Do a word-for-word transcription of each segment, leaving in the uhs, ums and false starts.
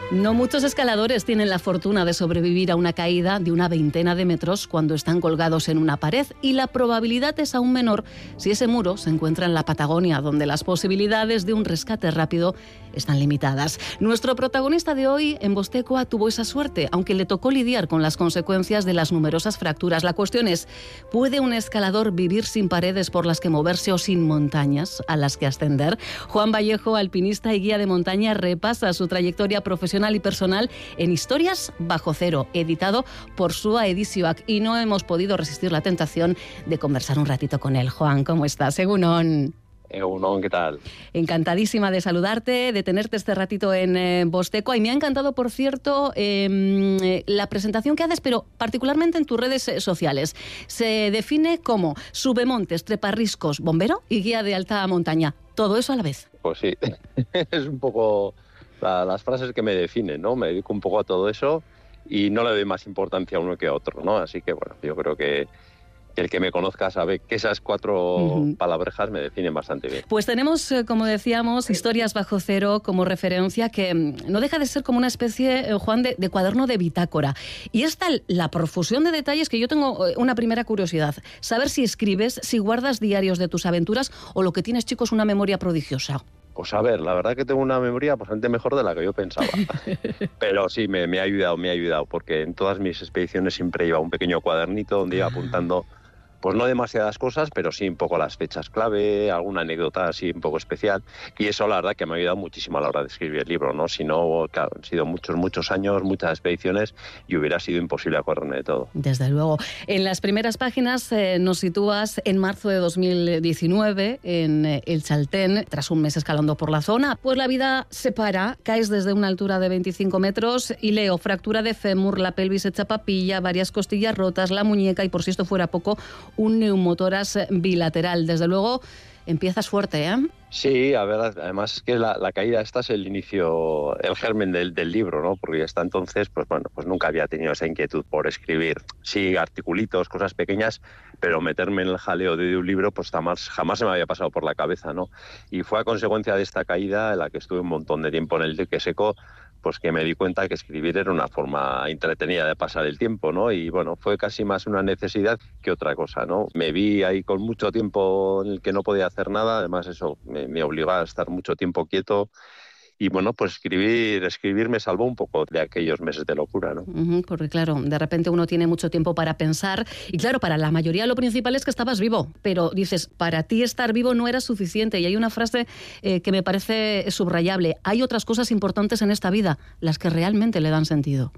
No muchos escaladores tienen la fortuna de sobrevivir a una caída de una veintena de metros cuando están colgados en una pared, y la probabilidad es aún menor si ese muro se encuentra en la Patagonia, donde las posibilidades de un rescate rápido están limitadas. Nuestro protagonista de hoy en Voz Tecoa tuvo esa suerte, aunque le tocó lidiar con las consecuencias de las numerosas fracturas. La cuestión es, ¿puede un escalador vivir sin paredes por las que moverse o sin montañas a las que ascender? Juan Vallejo, alpinista y guía de montaña, repasa su trayectoria profesional y personal en Historias bajo cero, editado por Sua Edizioak, y no hemos podido resistir la tentación de conversar un ratito con él. Juan, ¿cómo estás? Egunon. Egunon, ¿qué tal? Encantadísima de saludarte, de tenerte este ratito en eh, Voz Tecoa, y me ha encantado, por cierto, eh, la presentación que haces, pero particularmente en tus redes sociales. Se define como subemontes, treparriscos, bombero y guía de alta montaña. Todo eso a la vez. Pues sí, es un poco la, las frases que me definen, ¿no? Me dedico un poco a todo eso y no le doy más importancia a uno que a otro, ¿no? Así que, bueno, yo creo que el que me conozca sabe que esas cuatro uh-huh. palabrejas me definen bastante bien. Pues tenemos, como decíamos, Historias bajo cero como referencia, que no deja de ser como una especie, Juan, de, de cuaderno de bitácora. Y es tal la profusión de detalles que yo tengo una primera curiosidad. Saber si escribes, si guardas diarios de tus aventuras, o lo que tienes, chicos, una memoria prodigiosa. Pues a ver, la verdad que tengo una memoria bastante mejor de la que yo pensaba. Pero sí, me, me ha ayudado, me ha ayudado, porque en todas mis expediciones siempre iba un pequeño cuadernito donde iba apuntando, pues no demasiadas cosas, pero sí un poco las fechas clave, alguna anécdota así un poco especial. Y eso la verdad que me ha ayudado muchísimo a la hora de escribir el libro, ¿no? Si no, claro, han sido muchos, muchos años, muchas expediciones y hubiera sido imposible acordarme de todo. Desde luego. En las primeras páginas eh, nos sitúas en marzo de dos mil diecinueve en eh, el Chaltén, tras un mes escalando por la zona. Pues la vida se para, caes desde una altura de veinticinco metros y leo fractura de fémur, la pelvis hecha papilla, varias costillas rotas, la muñeca y, por si esto fuera poco, un neumotórax bilateral. Desde luego, empiezas fuerte, ¿eh? Sí, a ver, además es que la, la caída esta es el inicio, el germen del, del libro, ¿no? Porque hasta entonces, pues bueno, pues nunca había tenido esa inquietud por escribir. Sí, articulitos, cosas pequeñas, pero meterme en el jaleo de un libro, pues jamás, jamás se me había pasado por la cabeza, ¿no? Y fue a consecuencia de esta caída, en la que estuve un montón de tiempo en el dique seco, pues que me di cuenta que escribir era una forma entretenida de pasar el tiempo, ¿no? Y bueno, fue casi más una necesidad que otra cosa, ¿no? Me vi ahí con mucho tiempo en el que no podía hacer nada, además eso me, me obligó a estar mucho tiempo quieto. Y bueno, pues escribir, escribir me salvó un poco de aquellos meses de locura, ¿no? Uh-huh, porque claro, de repente uno tiene mucho tiempo para pensar y claro, para la mayoría lo principal es que estabas vivo, pero dices, para ti estar vivo no era suficiente, y hay una frase eh, que me parece subrayable: hay otras cosas importantes en esta vida, las que realmente le dan sentido.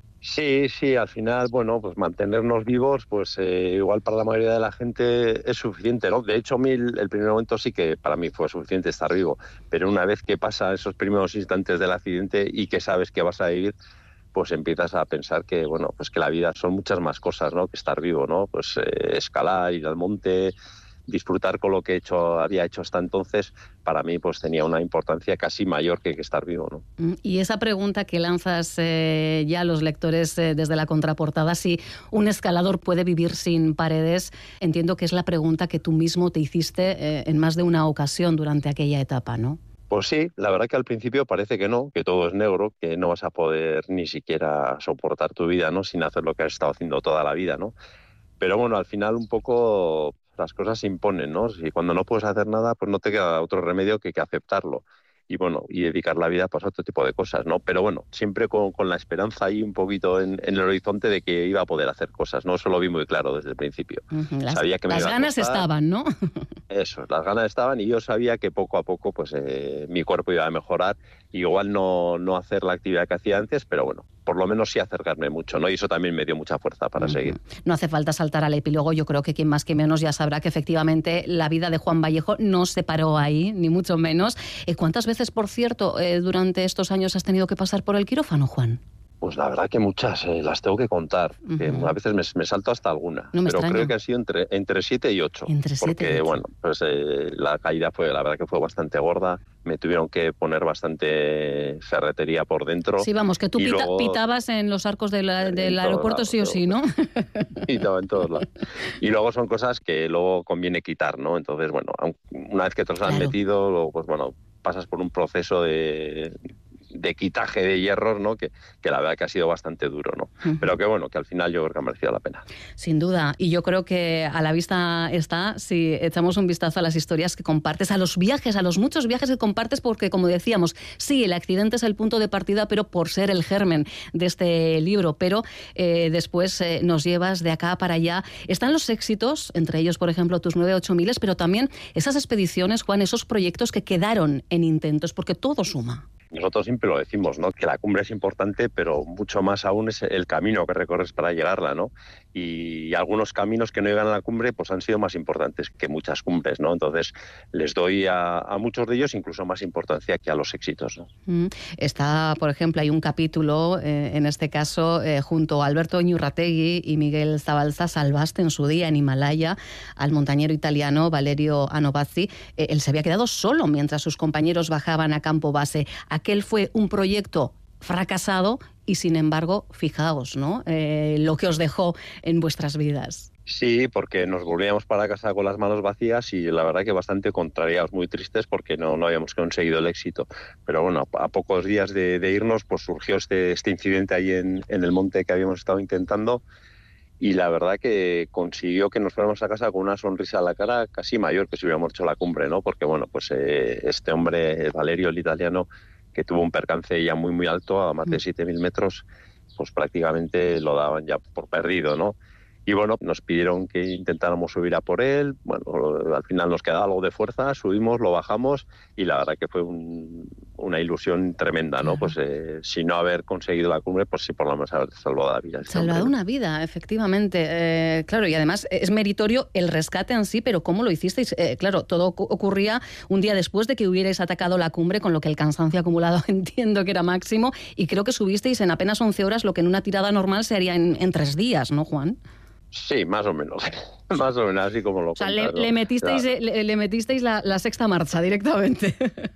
Sí, sí, al final, bueno, pues mantenernos vivos, pues eh, igual para la mayoría de la gente es suficiente, ¿no? De hecho, a mí el, el primer momento sí que para mí fue suficiente estar vivo, pero una vez que pasa esos primeros instantes del accidente y que sabes que vas a vivir, pues empiezas a pensar que, bueno, pues que la vida son muchas más cosas, ¿no? Que estar vivo, ¿no? Pues eh, escalar, ir al monte, disfrutar con lo que he hecho, había hecho hasta entonces, para mí pues tenía una importancia casi mayor que, que estar vivo, ¿no? Y esa pregunta que lanzas eh, ya a los lectores eh, desde la contraportada, si un escalador puede vivir sin paredes, entiendo que es la pregunta que tú mismo te hiciste eh, en más de una ocasión durante aquella etapa, ¿no? Pues sí, la verdad que al principio parece que no, que todo es negro, que no vas a poder ni siquiera soportar tu vida, ¿no? Sin hacer lo que has estado haciendo toda la vida, ¿no? Pero bueno, al final un poco las cosas se imponen, ¿no? Si cuando no puedes hacer nada, pues no te queda otro remedio que, que aceptarlo. Y bueno, y dedicar la vida pues, a otro tipo de cosas, ¿no? Pero bueno, siempre con, con la esperanza ahí un poquito en, en el horizonte de que iba a poder hacer cosas, ¿no? Eso lo vi muy claro desde el principio. Uh-huh. Las, sabía que me las iba a ganas costar. estaban, ¿no? Eso, las ganas estaban y yo sabía que poco a poco pues eh, mi cuerpo iba a mejorar. Igual no, no hacer la actividad que hacía antes, pero bueno, por lo menos sí acercarme mucho, ¿no? Y eso también me dio mucha fuerza para uh-huh. seguir. No hace falta saltar al epílogo, yo creo que quien más que menos ya sabrá que efectivamente la vida de Juan Vallejo no se paró ahí, ni mucho menos. ¿Cuántas veces, por cierto, eh, durante estos años has tenido que pasar por el quirófano, Juan? Pues la verdad que muchas, eh, las tengo que contar. Uh-huh. Que a veces me, me salto hasta alguna. No me pero extraña. Creo que han sido entre, entre siete y ocho. Entre siete porque, y ocho. bueno, pues eh, la caída fue, la verdad que fue bastante gorda. Me tuvieron que poner bastante ferretería por dentro. Sí, vamos, que tú pita, luego, pitabas en los arcos de la, del aeropuerto lados, sí o sí, ¿no? Pitaba en todos lados. Y luego son cosas que luego conviene quitar, ¿no? Entonces, bueno, una vez que te los han Claro. metido, luego, pues bueno, pasas por un proceso de... de quitaje de hierros, ¿no? Que, que la verdad que ha sido bastante duro, ¿no? Uh-huh. Pero que bueno, que al final yo creo que ha merecido la pena. Sin duda, y yo creo que a la vista está si echamos un vistazo a las historias que compartes, a los viajes, a los muchos viajes que compartes, porque como decíamos, sí, el accidente es el punto de partida, pero por ser el germen de este libro, pero eh, después eh, nos llevas de acá para allá. Están los éxitos, entre ellos, por ejemplo, tus nueve ocho miles, pero también esas expediciones, Juan, esos proyectos que quedaron en intentos, porque todo suma. Nosotros siempre lo decimos, ¿no? Que la cumbre es importante, pero mucho más aún es el camino que recorres para llegarla, ¿no? Y algunos caminos que no llegan a la cumbre pues han sido más importantes que muchas cumbres, ¿no? Entonces les doy a, a muchos de ellos incluso más importancia que a los éxitos, ¿no? Mm. Está, por ejemplo, hay un capítulo, eh, en este caso, eh, junto a Alberto Ñurrategui y Miguel Zabalza, salvaste en su día en Himalaya al montañero italiano Valerio Anovazzi. Eh, él se había quedado solo mientras sus compañeros bajaban a campo base. Aquel fue un proyecto fracasado y, sin embargo, fijaos, ¿no? Eh, lo que os dejó en vuestras vidas. Sí, porque nos volvíamos para casa con las manos vacías y la verdad que bastante contrariados, muy tristes porque no, no habíamos conseguido el éxito. Pero bueno, a, a pocos días de, de irnos pues surgió este, este incidente ahí en, en el monte que habíamos estado intentando y la verdad que consiguió que nos fuéramos a casa con una sonrisa a la cara casi mayor que si hubiéramos hecho la cumbre, ¿no? Porque bueno, pues eh, este hombre, Valerio, el italiano, que tuvo un percance ya muy muy alto, a más de siete mil metros, pues prácticamente lo daban ya por perdido, ¿no? Y bueno, nos pidieron que intentáramos subir a por él, bueno, al final nos quedaba algo de fuerza, subimos, lo bajamos y la verdad que fue un, una ilusión tremenda, ¿no? Claro. Pues eh, si no haber conseguido la cumbre, pues sí por lo menos haber salvado la vida. Salvado una vida, efectivamente. Eh, claro, y además es meritorio el rescate en sí, pero ¿cómo lo hicisteis? Eh, claro, todo ocurría un día después de que hubierais atacado la cumbre, con lo que el cansancio acumulado entiendo que era máximo, y creo que subisteis en apenas once horas lo que en una tirada normal se haría en, en tres días, ¿no, Juan? Sí, más o menos. Más o menos, así como lo O sea, le, le metisteis, ya. le, le metisteis la, la sexta marcha directamente.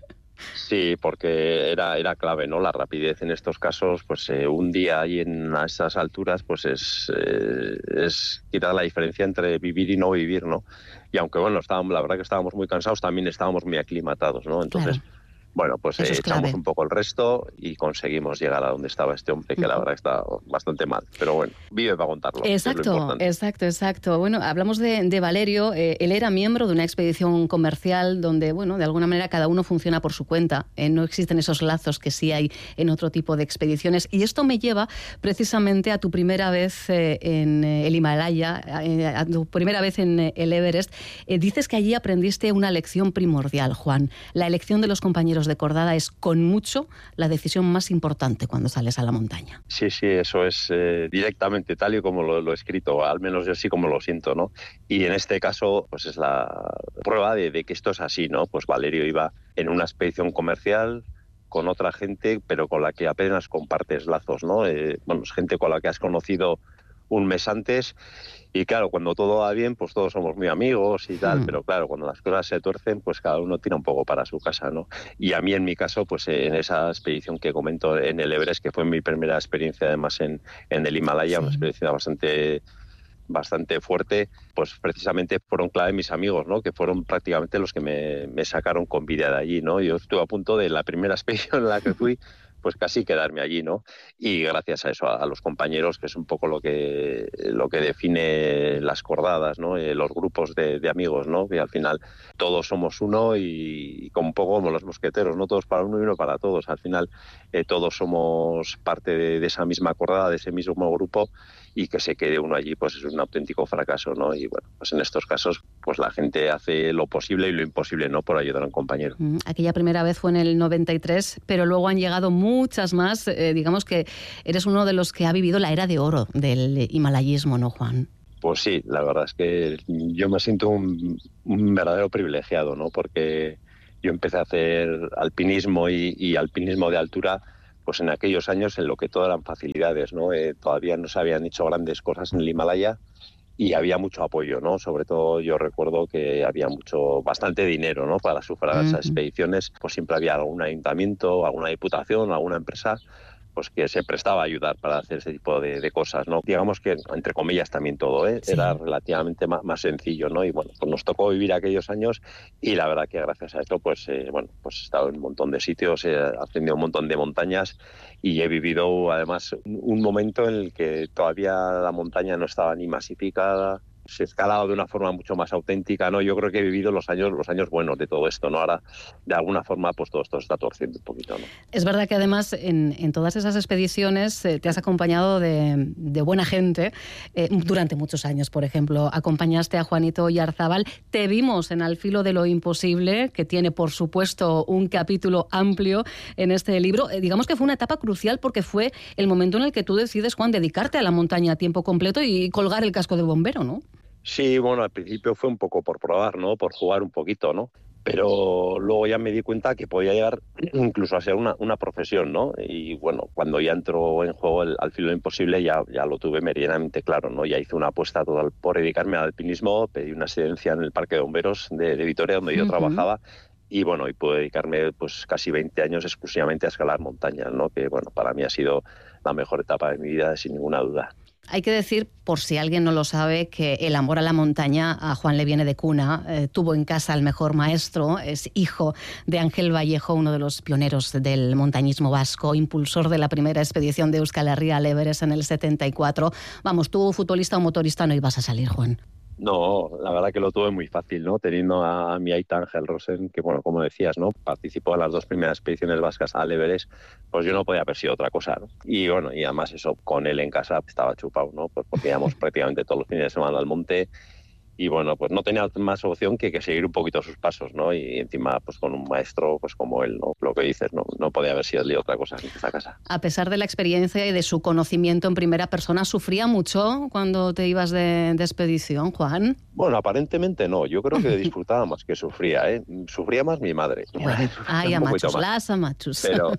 Sí, porque era, era clave, ¿no? La rapidez en estos casos, pues eh, un día ahí en a esas alturas, pues es, eh, es quitar la diferencia entre vivir y no vivir, ¿no? Y aunque, bueno, estábamos, la verdad que estábamos muy cansados, también estábamos muy aclimatados, ¿no? Entonces... Claro. Bueno, pues eh, echamos un poco el resto y conseguimos llegar a donde estaba este hombre, que uh-huh. la verdad está bastante mal. Pero bueno, vive para contarlo. Exacto, es exacto, exacto. Bueno, hablamos de, de Valerio. Eh, él era miembro de una expedición comercial donde, bueno, de alguna manera cada uno funciona por su cuenta. Eh, no existen esos lazos que sí hay en otro tipo de expediciones. Y esto me lleva precisamente a tu primera vez eh, en el Himalaya, eh, a tu primera vez en el Everest. Eh, dices que allí aprendiste una lección primordial, Juan. La elección de los compañeros de cordada es con mucho la decisión más importante cuando sales a la montaña. Sí, sí, eso es eh, directamente tal y como lo, lo he escrito, al menos yo sí como lo siento, ¿no? Y en este caso, pues es la prueba de, de que esto es así, ¿no? Pues Valerio iba en una expedición comercial con otra gente, pero con la que apenas compartes lazos, ¿no? Eh, bueno, es gente con la que has conocido un mes antes y claro, cuando todo va bien, pues todos somos muy amigos y tal, mm. pero claro, cuando las cosas se tuercen, pues cada uno tira un poco para su casa, ¿no? Y a mí, en mi caso, pues en esa expedición que comento en el Everest, que fue mi primera experiencia además en, en el Himalaya, sí. Una experiencia bastante bastante fuerte, pues precisamente fueron clave mis amigos, ¿no? Que fueron prácticamente los que me, me sacaron con vida de allí, ¿no? Yo estuve a punto de la primera expedición en la que fui, pues casi quedarme allí, ¿no? Y gracias a eso, a, a los compañeros, que es un poco lo que lo que define las cordadas, ¿no? Eh, los grupos de, de amigos, ¿no? Que al final todos somos uno y, y como un poco como los mosqueteros, ¿no? Todos para uno y uno para todos. Al final eh, todos somos parte de, de esa misma cordada, de ese mismo grupo, y que se quede uno allí pues es un auténtico fracaso, ¿no? Y bueno, pues en estos casos pues la gente hace lo posible y lo imposible, ¿no? Por ayudar a un compañero. Aquella primera vez fue en el noventa y tres, pero luego han llegado muchas más. Eh, digamos que eres uno de los que ha vivido la era de oro del himalayismo, ¿no, Juan? Pues sí, la verdad es que yo me siento un, un verdadero privilegiado, ¿no? Porque yo empecé a hacer alpinismo y, y alpinismo de altura pues en aquellos años en lo que todo eran facilidades, ¿no? Eh, todavía no se habían hecho grandes cosas en el Himalaya y había mucho apoyo, ¿no? Sobre todo yo recuerdo que había mucho, bastante dinero, ¿no? Para sufragar uh-huh. esas expediciones, pues siempre había algún ayuntamiento, alguna diputación, alguna empresa, pues que se prestaba a ayudar para hacer ese tipo de, de cosas, ¿no? Digamos que, entre comillas, también todo, ¿eh? Sí. Era relativamente más, más sencillo, ¿no? Y bueno, pues nos tocó vivir aquellos años y la verdad que gracias a esto, pues, eh, bueno, pues he estado en un montón de sitios, he ascendido un montón de montañas y he vivido, además, un momento en el que todavía la montaña no estaba ni masificada, se escalaba de una forma mucho más auténtica, ¿no? Yo creo que he vivido los años los años buenos de todo esto, ¿no? Ahora, de alguna forma, pues todo esto se está torciendo un poquito, ¿no? Es verdad que además en, en todas esas expediciones eh, te has acompañado de, de buena gente eh, durante muchos años. Por ejemplo, acompañaste a Juanito Oyarzábal, te vimos en Al filo de lo imposible, que tiene, por supuesto, un capítulo amplio en este libro. Eh, digamos que fue una etapa crucial porque fue el momento en el que tú decides, Juan, dedicarte a la montaña a tiempo completo y colgar el casco de bombero, ¿no? Sí, bueno, al principio fue un poco por probar, ¿no? Por jugar un poquito, ¿no? Pero luego ya me di cuenta que podía llegar incluso a ser una, una profesión, ¿no? Y bueno, cuando ya entró en juego el Al filo de lo imposible ya, ya lo tuve meridianamente claro, ¿no? Ya hice una apuesta total por dedicarme al alpinismo, pedí una excedencia en el Parque de Bomberos de, de Vitoria, donde yo uh-huh. trabajaba, y bueno, y pude dedicarme pues casi veinte años exclusivamente a escalar montañas, ¿no? Que bueno, para mí ha sido la mejor etapa de mi vida, sin ninguna duda. Hay que decir, por si alguien no lo sabe, que el amor a la montaña a Juan le viene de cuna. Eh, tuvo en casa al mejor maestro, es hijo de Ángel Vallejo, uno de los pioneros del montañismo vasco, impulsor de la primera expedición de Euskal Herria al Everest en el setenta y cuatro. Vamos, tú futbolista o motorista no ibas a salir, Juan. No, la verdad que lo tuve muy fácil, ¿no? Teniendo a, a mi aita Ángel Rosen, que bueno, como decías, ¿no? Participó en las dos primeras expediciones vascas al Everest, pues yo no podía haber sido otra cosa, ¿no? Y bueno, y además eso, con él en casa estaba chupado, ¿no? Pues porque íbamos prácticamente todos los fines de semana al monte. Y bueno, pues no tenía más opción que, que seguir un poquito sus pasos, ¿no? Y encima, pues con un maestro pues como él, ¿no? Lo que dices, no, no podía haber sido otra cosa en esta casa. A pesar de la experiencia y de su conocimiento en primera persona, ¿sufría mucho cuando te ibas de, de expedición, Juan? Bueno, aparentemente no. Yo creo que disfrutaba más que sufría, ¿eh? Sufría más mi madre. Bueno, ay, a machos, las a machos. Pero...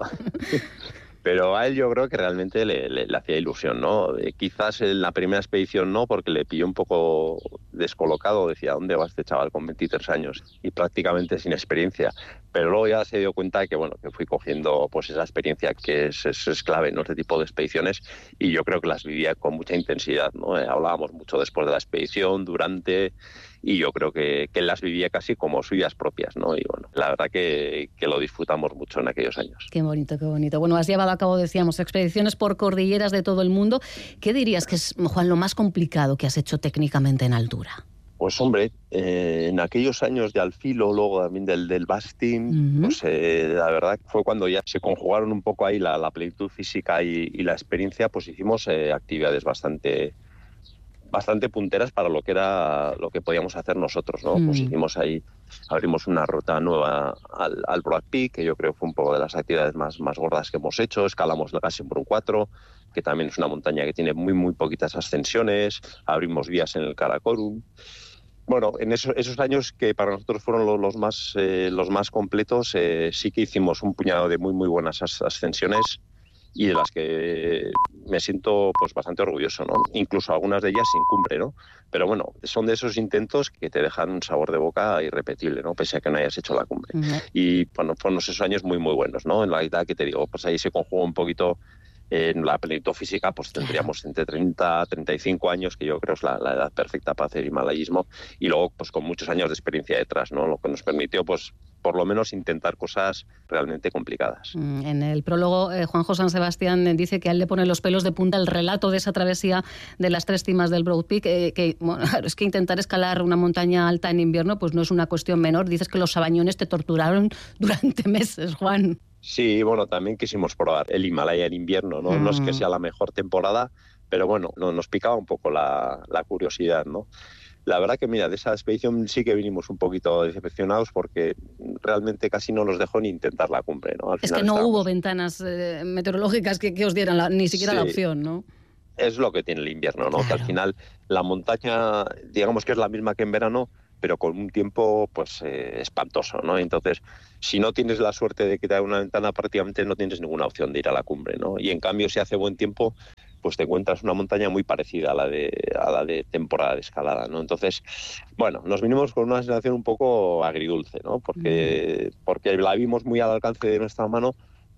Pero a él yo creo que realmente le, le, le hacía ilusión, ¿no? Eh, quizás en la primera expedición no, porque le pilló un poco descolocado, decía, ¿dónde va este chaval con veintitrés años? Y prácticamente sin experiencia. Pero luego ya se dio cuenta de que, bueno, que fui cogiendo pues esa experiencia que es, es, es clave en este tipo de expediciones y yo creo que las vivía con mucha intensidad, ¿no? Eh, hablábamos mucho después de la expedición, durante... y yo creo que, que las vivía casi como suyas propias, ¿no? Y bueno, la verdad que, que lo disfrutamos mucho en aquellos años. Qué bonito, qué bonito. Bueno, has llevado a cabo, decíamos, expediciones por cordilleras de todo el mundo. ¿Qué dirías que es, Juan, lo más complicado que has hecho técnicamente en altura? Pues hombre, eh, en aquellos años de Al filo, luego también del, del Bastín, uh-huh. pues eh, la verdad fue cuando ya se conjugaron un poco ahí la, la plenitud física y, y la experiencia, pues hicimos eh, actividades bastante... bastante punteras para lo que era lo que podíamos hacer nosotros, ¿no? Mm. Pues hicimos ahí, abrimos una ruta nueva al, al Broad Peak, que yo creo que fue un poco de las actividades más, más gordas que hemos hecho. Escalamos la Gassenbrunn cuatro, que también es una montaña que tiene muy, muy poquitas ascensiones. Abrimos vías en el Karakorum. Bueno, en esos, esos años que para nosotros fueron los, los, más, eh, los más completos, eh, sí que hicimos un puñado de muy, muy buenas ascensiones y de las que me siento pues bastante orgulloso, ¿no? Incluso algunas de ellas sin cumbre, ¿no? Pero bueno, son de esos intentos que te dejan un sabor de boca irrepetible, ¿no? Pese a que no hayas hecho la cumbre. Uh-huh. Y bueno, fueron esos años muy, muy buenos, ¿no? En la realidad que te digo, pues ahí se conjugó un poquito en la plenitud física, pues tendríamos entre treinta, treinta y cinco años, que yo creo es la, la edad perfecta para hacer himalayismo, y luego pues con muchos años de experiencia detrás, ¿no? Lo que nos permitió pues por lo menos intentar cosas realmente complicadas. En el prólogo, eh, Juanjo San Sebastián dice que a él le pone los pelos de punta el relato de esa travesía de las tres cimas del Broad Peak, eh, que bueno, es que intentar escalar una montaña alta en invierno pues no es una cuestión menor. Dices que los sabañones te torturaron durante meses, Juan. Sí, bueno, también quisimos probar el Himalaya en invierno, ¿no? Mm. No es que sea la mejor temporada, pero bueno, no, nos picaba un poco la, la curiosidad, ¿no? La verdad que, mira, de esa expedición sí que vinimos un poquito decepcionados porque realmente casi no nos dejó ni intentar la cumbre, ¿no? Al es que no estábamos... hubo ventanas eh, meteorológicas que, que os dieran la, ni siquiera sí. la opción, ¿no? Es lo que tiene el invierno, ¿no? Claro. Que al final la montaña, digamos que es la misma que en verano, pero con un tiempo pues eh, espantoso, ¿no? Entonces, si no tienes la suerte de que te da una ventana, prácticamente no tienes ninguna opción de ir a la cumbre, ¿no? Y en cambio, si hace buen tiempo, pues te encuentras una montaña muy parecida a la de a la de temporada de escalada, ¿no? Entonces, bueno, nos vinimos con una sensación un poco agridulce, ¿no? Porque, mm. porque la vimos muy al alcance de nuestra mano,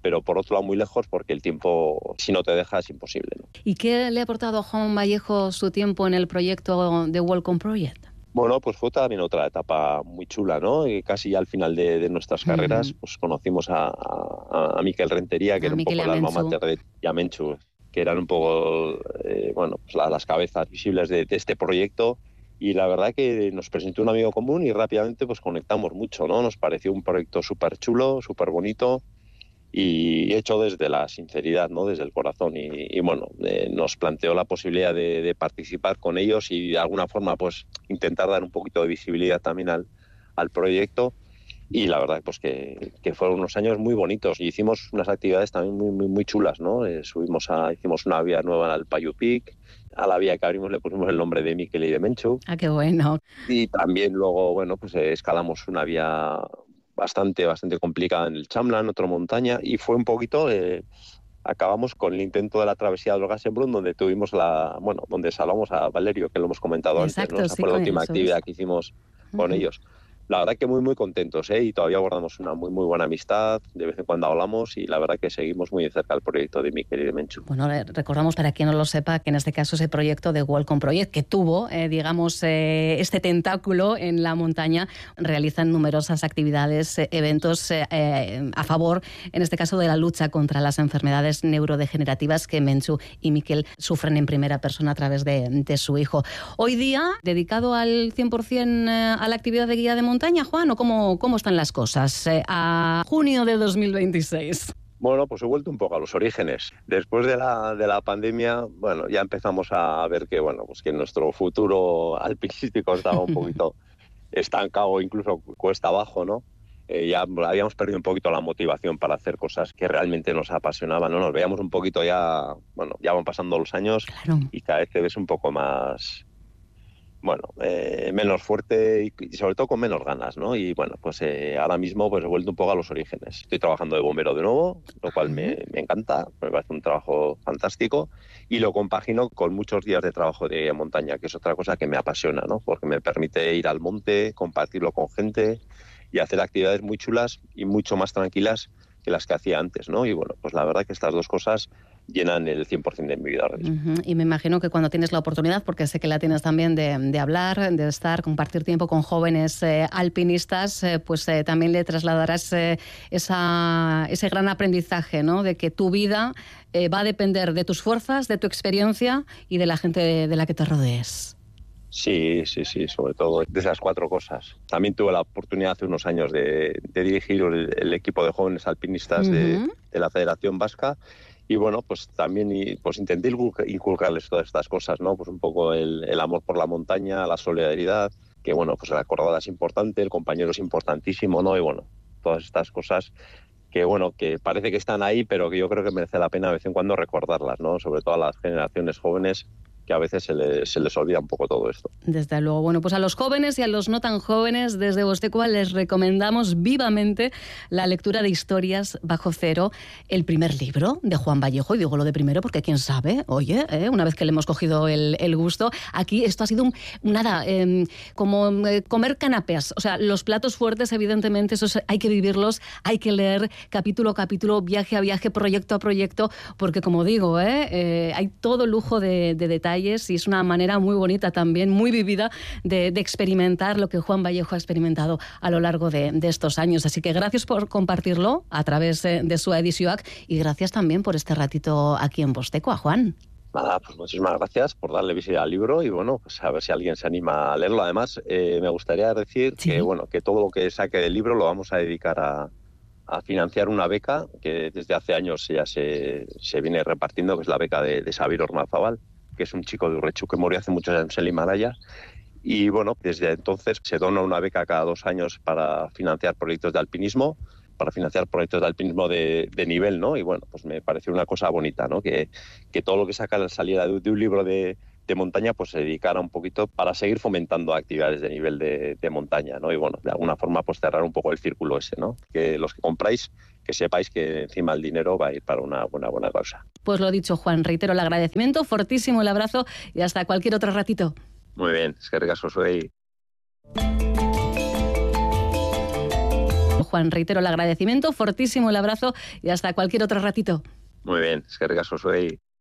pero por otro lado muy lejos porque el tiempo, si no te deja, es imposible, ¿no? ¿Y qué le ha aportado a Juan Vallejo su tiempo en el proyecto de Welcome Project? Bueno, pues fue también otra etapa muy chula, ¿no? Y casi ya al final de, de nuestras carreras, uh-huh. pues conocimos a, a, a Miquel Rentería, que a era Miquel un poco la alma mater de Yamenchu, que eran un poco, eh, bueno, pues la, las cabezas visibles de, de este proyecto. Y la verdad que nos presentó un amigo común y rápidamente pues conectamos mucho, ¿no? Nos pareció un proyecto súper chulo, súper bonito y hecho desde la sinceridad, ¿no? Desde el corazón. Y, y bueno, eh, nos planteó la posibilidad de, de participar con ellos y de alguna forma pues intentar dar un poquito de visibilidad también al, al proyecto. Y la verdad pues que, que fueron unos años muy bonitos y hicimos unas actividades también muy, muy, muy chulas, ¿no? Eh, subimos a, hicimos una vía nueva al Payu Pic, a la vía que abrimos le pusimos el nombre de Miquel y de Menchu. Ah, qué bueno. Y también luego, bueno, pues eh, escalamos una vía bastante, bastante complicada en el Chamlan, otra montaña, y fue un poquito, eh, acabamos con el intento de la travesía del Gassenbrunn, donde tuvimos la, bueno, donde salvamos a Valerio, que lo hemos comentado Exacto, antes, ¿no? Esa sí, fue la última eso actividad es. que hicimos con Uh-huh. ellos. La verdad que muy, muy contentos, ¿eh? Y todavía guardamos una muy, muy buena amistad. De vez en cuando hablamos y la verdad que seguimos muy de cerca el proyecto de Miquel y de Menchu. Bueno, recordamos para quien no lo sepa que en este caso ese proyecto de Welcome Project, que tuvo, eh, digamos, eh, este tentáculo en la montaña, realizan numerosas actividades, eh, eventos eh, eh, a favor, en este caso, de la lucha contra las enfermedades neurodegenerativas que Menchu y Miquel sufren en primera persona a través de, de su hijo. Hoy día, dedicado al cien por ciento eh, a la actividad de guía de montaña, montaña, Juan, o cómo, cómo están las cosas eh, a junio de dos mil veintiséis? Bueno, pues he vuelto un poco a los orígenes. Después de la, de la pandemia, bueno, ya empezamos a ver que, bueno, pues que nuestro futuro alpinístico estaba un poquito estancado, incluso cuesta abajo, ¿no? Eh, ya habíamos perdido un poquito la motivación para hacer cosas que realmente nos apasionaban, ¿no? Nos veíamos un poquito ya, bueno, ya van pasando los años, claro. Y cada vez te ves un poco más... bueno, eh, menos fuerte y, y sobre todo con menos ganas, ¿no? Y bueno, pues eh, ahora mismo pues he vuelto un poco a los orígenes. Estoy trabajando de bombero de nuevo, lo cual me, me encanta, me parece un trabajo fantástico y lo compagino con muchos días de trabajo de montaña, que es otra cosa que me apasiona, ¿no? Porque me permite ir al monte, compartirlo con gente y hacer actividades muy chulas y mucho más tranquilas que las que hacía antes, ¿no? Y bueno, pues la verdad que estas dos cosas llenan el cien por ciento de mi vida ahora mismo. Uh-huh. Y me imagino que cuando tienes la oportunidad, porque sé que la tienes también de, de hablar, de estar, compartir tiempo con jóvenes eh, alpinistas, eh, pues eh, también le trasladarás eh, esa, ese gran aprendizaje, ¿no? De que tu vida eh, va a depender de tus fuerzas, de tu experiencia y de la gente de, de la que te rodees. Sí, sí, sí, sobre todo de esas cuatro cosas. También tuve la oportunidad hace unos años de, de dirigir el, el equipo de jóvenes alpinistas uh-huh. de, de la Federación Vasca. Y bueno, pues también pues intenté inculcarles todas estas cosas, ¿no? Pues un poco el, el amor por la montaña, la solidaridad, que bueno, pues la acordada es importante, el compañero es importantísimo, ¿no? Y bueno, todas estas cosas que bueno, que parece que están ahí, pero que yo creo que merece la pena de vez en cuando recordarlas, ¿no? Sobre todo a las generaciones jóvenes, que a veces se les, se les olvida un poco todo esto. Desde luego. Bueno, pues a los jóvenes y a los no tan jóvenes, desde Bostekoa les recomendamos vivamente la lectura de Historias bajo cero, el primer libro de Juan Vallejo. Y digo lo de primero porque quién sabe, oye, ¿eh? Una vez que le hemos cogido el, el gusto, aquí esto ha sido un, nada, eh, como eh, comer canapés. O sea, los platos fuertes, evidentemente, esos hay que vivirlos, hay que leer capítulo a capítulo, viaje a viaje, proyecto a proyecto, porque como digo, eh, eh, hay todo lujo de, de detalles y es una manera muy bonita también, muy vivida de, de experimentar lo que Juan Vallejo ha experimentado a lo largo de, de estos años. Así que gracias por compartirlo a través de, de su Edisioac y gracias también por este ratito aquí en Bostekoa, Juan. Nada, pues muchísimas gracias por darle visita al libro y bueno, pues a ver si alguien se anima a leerlo. Además, eh, me gustaría decir sí. que bueno, que todo lo que saque del libro lo vamos a dedicar a, a financiar una beca que desde hace años ya se, se viene repartiendo, que es la beca de, de Xavier Ormazábal, que es un chico de Urrechu que murió hace muchos años en el Himalaya. Y bueno, desde entonces se dona una beca cada dos años para financiar proyectos de alpinismo, para financiar proyectos de alpinismo de, de nivel, ¿no? Y bueno, pues me pareció una cosa bonita, ¿no? Que, que todo lo que saca la salida de, de un libro de, de montaña, pues se dedicara un poquito para seguir fomentando actividades de nivel de, de montaña, ¿no? Y bueno, de alguna forma, pues cerrar un poco el círculo ese, ¿no? Que los que compráis, que sepáis que encima el dinero va a ir para una buena, buena causa. Pues lo dicho, Juan, reitero el agradecimiento, fortísimo el abrazo y hasta cualquier otro ratito. Muy bien, es que ricasco soy. Juan, reitero el agradecimiento, fortísimo el abrazo y hasta cualquier otro ratito. Muy bien, es que ricasco soy.